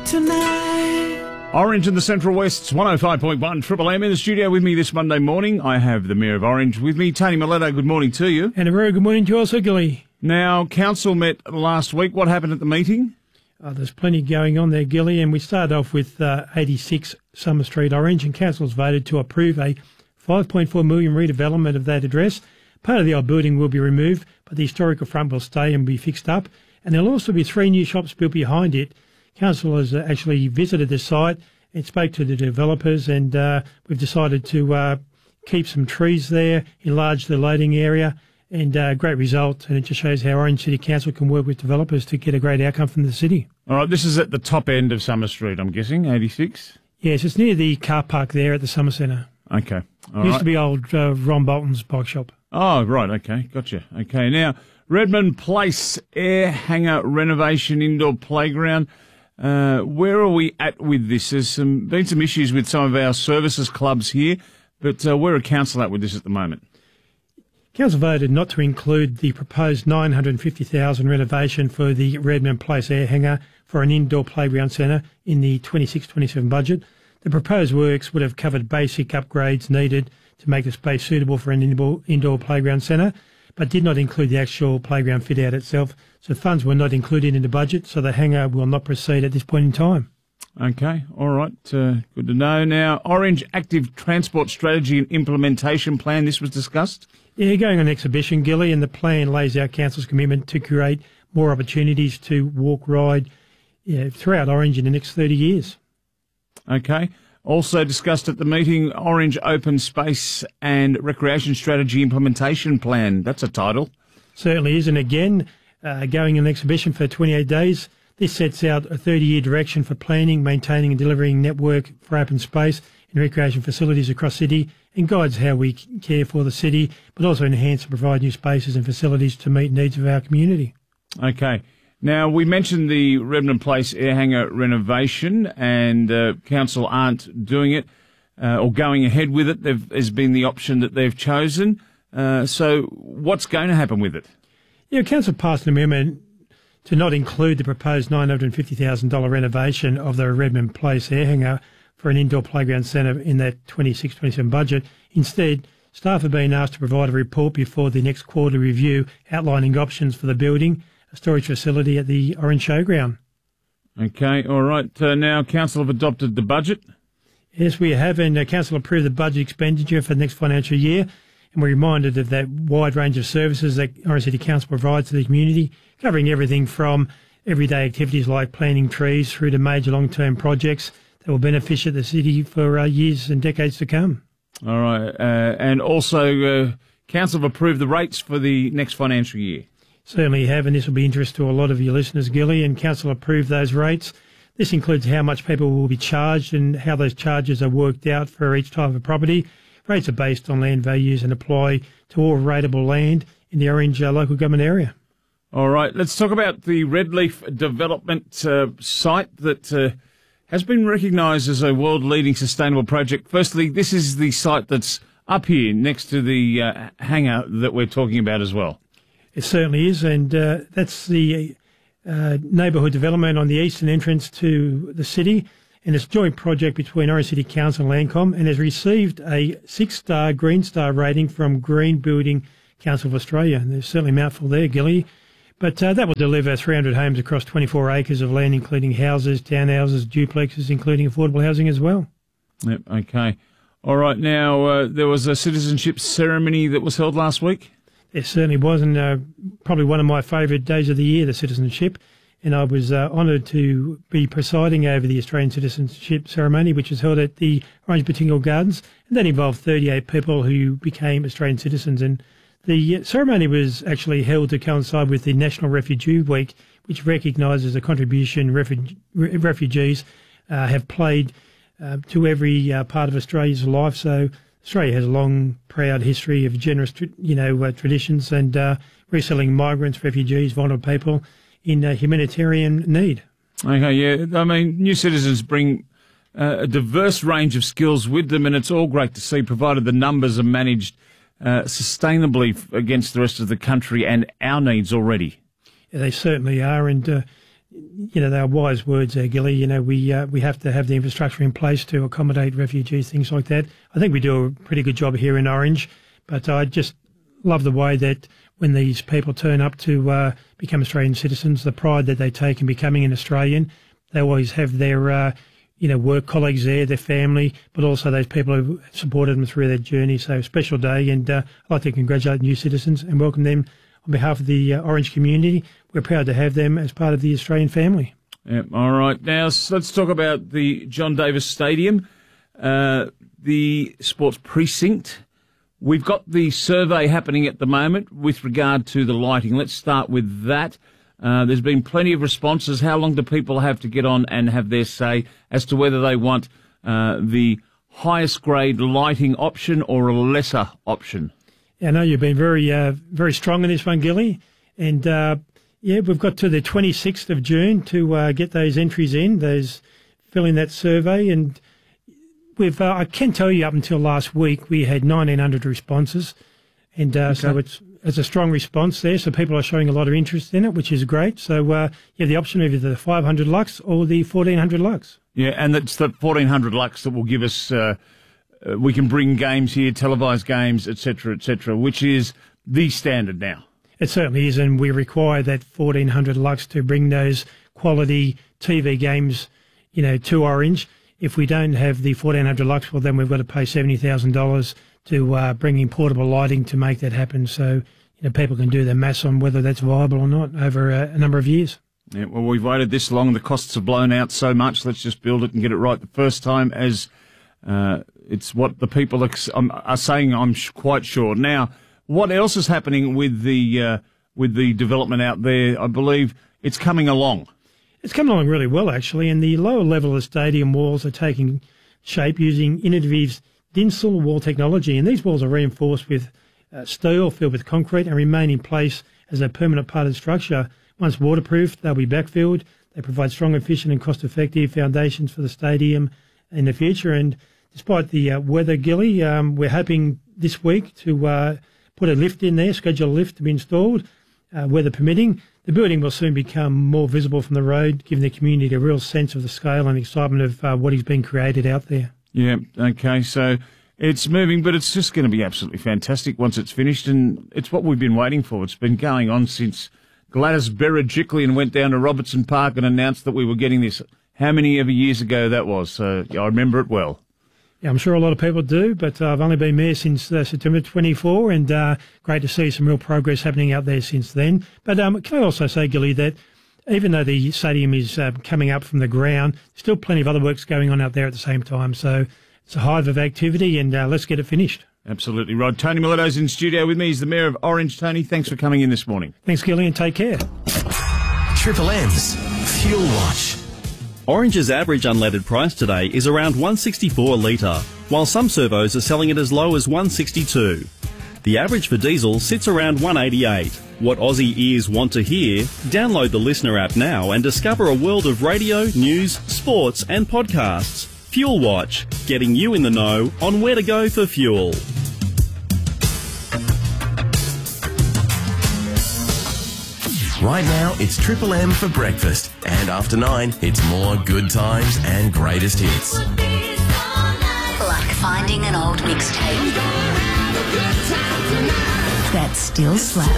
tonight. Orange in the Central West's 105.1 Triple M. In the studio with me this Monday morning, I have the Mayor of Orange with me, Tony Miletto. Good morning to you. And a very good morning to you also, Gilly. Now, Council met last week. What happened at the meeting? There's plenty going on there, Gilly, and we started off with 86 Summer Street, Orange, and Council's voted to approve a $5.4 million redevelopment of that address. Part of the old building will be removed, but the historical front will stay and be fixed up. And there'll also be 3 new shops built behind it. Council has actually visited the site and spoke to the developers, and we've decided to keep some trees there, enlarge the loading area, and great result. And it just shows how Orange City Council can work with developers to get a great outcome from the city. All right, this is at the top end of Summer Street, I'm guessing, 86? Yes, it's near the car park there at the Summer Centre. Okay. All Used right. to be old Ron Bolton's bike shop. Oh, right, okay, gotcha. Okay, now, Redmond Place air hangar renovation indoor playground. Where are we at with this? There's been some issues with some of our services clubs here, but where are Council at with this at the moment? Council voted not to include the proposed $950,000 renovation for the Redmond Place air hangar for an indoor playground centre in the 26-27 budget. The proposed works would have covered basic upgrades needed to make the space suitable for an indoor playground centre, but did not include the actual playground fit-out itself. So funds were not included in the budget, so the hangar will not proceed at this point in time. Okay, all right, good to know. Now, Orange Active Transport Strategy and Implementation Plan, this was discussed? Yeah, going on exhibition, Gilly, and the plan lays out Council's commitment to create more opportunities to walk, ride throughout Orange in the next 30 years. Okay. Also discussed at the meeting, Orange Open Space and Recreation Strategy Implementation Plan. That's a title. Certainly is. And again, going on exhibition for 28 days, this sets out a 30-year direction for planning, maintaining and delivering network for open space and recreation facilities across city, and guides how we care for the city, but also enhance and provide new spaces and facilities to meet needs of our community. Okay. Now, we mentioned the Redmond Place air hangar renovation, and Council aren't doing it or going ahead with it. Has been the option that they've chosen. So what's going to happen with it? Yeah, Council passed an amendment to not include the proposed $950,000 renovation of the Redmond Place air hangar for an indoor playground centre in that 26-27 budget. Instead, staff have been asked to provide a report before the next quarterly review outlining options for the building, a storage facility at the Orange Showground. Okay, all right. Now, Council have adopted the budget? Yes, we have, and Council approved the budget expenditure for the next financial year, and we're reminded of that wide range of services that Orange City Council provides to the community, covering everything from everyday activities like planting trees through to major long-term projects that will benefit the city for years and decades to come. All right, and also Council have approved the rates for the next financial year? Certainly have, and this will be interest to a lot of your listeners, Gilly, and Council approved those rates. This includes how much people will be charged and how those charges are worked out for each type of property. Rates are based on land values and apply to all rateable land in the Orange local government area. All right, let's talk about the Redleaf development site that has been recognised as a world-leading sustainable project. Firstly, this is the site that's up here next to the hangar that we're talking about as well. It certainly is, and that's the neighbourhood development on the eastern entrance to the city, and it's a joint project between Orange City Council and Landcom, and has received a 6-star Green Star rating from Green Building Council of Australia. And there's certainly a mouthful there, Gilly. But that will deliver 300 homes across 24 acres of land, including houses, townhouses, duplexes, including affordable housing as well. Yep, okay. All right, now there was a citizenship ceremony that was held last week? It certainly was, and probably one of my favourite days of the year, the citizenship. And I was honoured to be presiding over the Australian Citizenship Ceremony, which was held at the Orange Botanical Gardens. And that involved 38 people who became Australian citizens. And the ceremony was actually held to coincide with the National Refugee Week, which recognises the contribution refugees have played to every part of Australia's life. So Australia has a long, proud history of generous, traditions and resettling migrants, refugees, vulnerable people in humanitarian need. Okay, yeah. I mean, new citizens bring a diverse range of skills with them, and it's all great to see, provided the numbers are managed sustainably against the rest of the country and our needs already. Yeah, they certainly are, and they are wise words there, Gilly. We have to have the infrastructure in place to accommodate refugees, things like that. I think we do a pretty good job here in Orange, but I just love the way that when these people turn up to become Australian citizens, the pride that they take in becoming an Australian. They always have their work colleagues there, their family, but also those people who supported them through their journey. So special day, and I'd like to congratulate new citizens and welcome them on behalf of the Orange community. We're proud to have them as part of the Australian family. Yep. All right. Now, let's talk about the John Davis Stadium, the sports precinct. We've got the survey happening at the moment with regard to the lighting. Let's start with that. There's been plenty of responses. How long do people have to get on and have their say as to whether they want the highest grade lighting option or a lesser option? Yeah, I know you've been very strong in this one, Gilly. And, we've got to the 26th of June to get those entries in, fill in that survey. And I can tell you up until last week, we had 1,900 responses. And so it's a strong response there. So people are showing a lot of interest in it, which is great. So you have the option of either the 500 lux or the 1,400 lux. Yeah, and it's the 1,400 lux that will give us, we can bring games here, televised games, et cetera, which is the standard now. It certainly is, and we require that 1,400 lux to bring those quality TV games, to Orange. If we don't have the 1,400 lux, well, then we've got to pay $70,000 to bring in portable lighting to make that happen. So, people can do their maths on whether that's viable or not over a number of years. Yeah, well, we've waited this long. The costs have blown out so much. Let's just build it and get it right the first time, as it's what the people are saying, I'm quite sure. Now, what else is happening with the development out there? I believe it's coming along. It's coming along really well, actually, and the lower level of the stadium walls are taking shape using innovative Dinsel wall technology, and these walls are reinforced with steel filled with concrete and remain in place as a permanent part of the structure. Once waterproofed, they'll be backfilled. They provide strong, efficient and cost-effective foundations for the stadium in the future. And despite the weather, Gilly, we're hoping this week to put a lift in there, schedule a lift to be installed, weather permitting. The building will soon become more visible from the road, giving the community a real sense of the scale and excitement of what is being created out there. Yeah, okay, so it's moving, but it's just going to be absolutely fantastic once it's finished, and it's what we've been waiting for. It's been going on since Gladys Berejiklian went down to Robertson Park and announced that we were getting this. How many ever years ago that was? I remember it well. Yeah, I'm sure a lot of people do, but I've only been mayor since September 24, and great to see some real progress happening out there since then. But can I also say, Gilly, that even though the stadium is coming up from the ground, there's still plenty of other works going on out there at the same time. So it's a hive of activity, and let's get it finished. Absolutely right. Tony Miletto's in studio with me. He's the Mayor of Orange. Tony, thanks for coming in this morning. Thanks, Gilly, and take care. Triple M's Fuel Watch. Orange's average unleaded price today is around $1.64 a litre, while some servos are selling it as low as $1.62. The average for diesel sits around $1.88. What Aussie ears want to hear? Download the Listener app now and discover a world of radio, news, sports and podcasts. Fuel Watch, getting you in the know on where to go for fuel. Right now, it's Triple M for breakfast. And after 9, it's more good times and greatest hits. Like finding an old mixtape that still slaps.